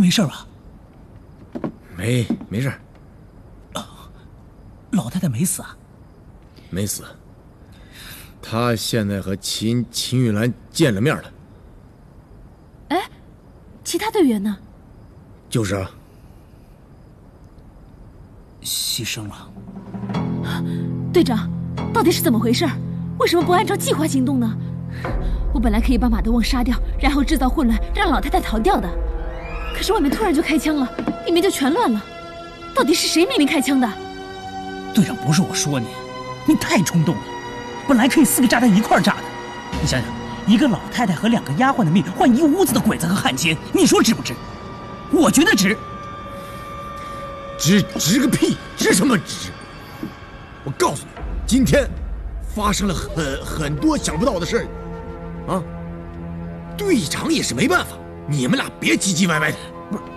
没事吧？ 没事。 老太太没死啊？ 没死。她现在和秦玉兰见了面了。 哎，其他队员呢？ 就是啊。 牺牲了。 队长，到底是怎么回事？为什么不按照计划行动呢？我本来可以把马德旺杀掉，然后制造混乱，让老太太逃掉的。可是外面突然就开枪了，里面就全乱了。到底是谁命令开枪的？ 队长，不是我说你，你太冲动了。本来可以4个炸弹一块炸的，你想想，一个老太太和2个丫鬟的命换一屋子的鬼子和汉奸，你说值不值？我觉得值。 值个屁！值什么值？我告诉你，今天发生了很多想不到的事儿，啊！队长也是没办法，你们俩别唧唧歪歪的。